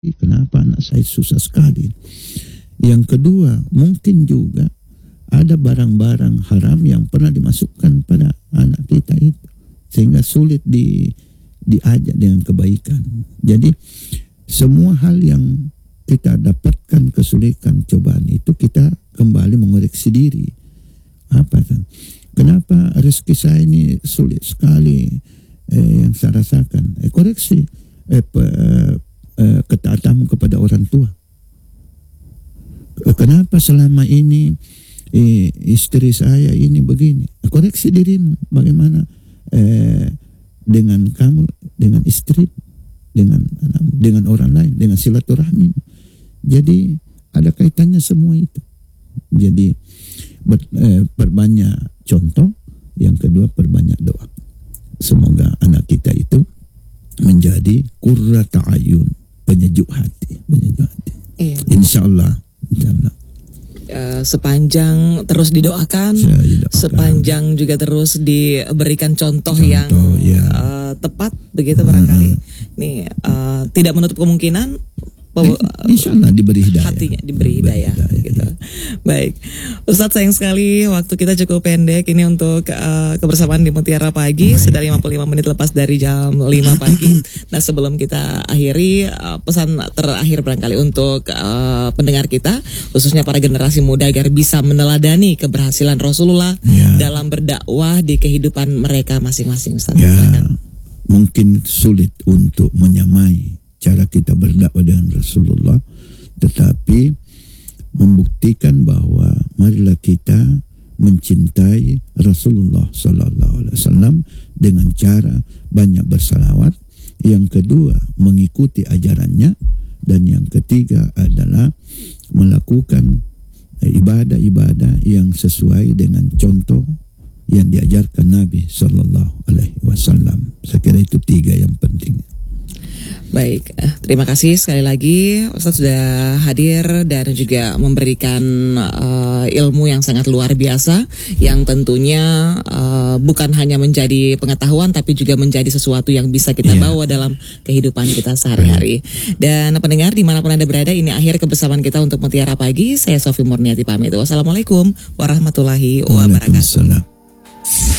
Kenapa anak saya susah sekali? Yang kedua, mungkin juga ada barang-barang haram yang pernah dimasukkan pada anak kita itu, sehingga sulit diajak dengan kebaikan. Jadi semua hal yang kita dapatkan kesulitan, cobaan itu kita kembali mengoreksi diri. Apa kan? Kenapa rezeki saya ini sulit sekali yang saya rasakan? Koreksi ketaatan kepada orang tua. Kenapa selama ini istri saya ini begini? Koreksi dirimu. Bagaimana dengan kamu, dengan istri, dengan orang lain, dengan silaturahmi. Jadi ada kaitannya semua itu. Jadi perbanyak contoh. Yang kedua, perbanyak doa. Semoga anak kita itu menjadi qurrata ayun, penyejuk hati. Iya. Insyaallah. Sepanjang terus didoakan, sepanjang juga terus diberikan contoh yang tepat begitu barangkali. Nih tidak menutup kemungkinan insyaallah diberi hidayah. Hatinya diberi hidayah gitu. Baik. Ustadz, sayang sekali waktu kita cukup pendek ini untuk kebersamaan di Mutiara Pagi. Sudah 55 menit lepas dari jam 5 pagi. Nah, sebelum kita akhiri, pesan terakhir barangkali untuk pendengar kita, khususnya para generasi muda, agar bisa meneladani keberhasilan Rasulullah dalam berdakwah di kehidupan mereka masing-masing, Ustadz. Mungkin sulit untuk menyamai cara kita berdakwah dengan Rasulullah, tetapi membuktikan bahwa marilah kita mencintai Rasulullah Sallallahu Alaihi Wasallam dengan cara banyak bersalawat. Yang kedua, mengikuti ajarannya, dan yang ketiga adalah melakukan ibadah-ibadah yang sesuai dengan contoh yang diajarkan Nabi Sallallahu Alaihi Wasallam. Saya kira itu 3 yang penting. Baik, terima kasih sekali lagi Ustadz sudah hadir dan juga memberikan ilmu yang sangat luar biasa, yang tentunya bukan hanya menjadi pengetahuan tapi juga menjadi sesuatu yang bisa kita bawa dalam kehidupan kita sehari-hari. Dan pendengar dimanapun Anda berada, ini akhir kebersamaan kita untuk Mutiara Pagi. Saya Sofi Murniati pamit. Wassalamualaikum warahmatullahi wabarakatuh.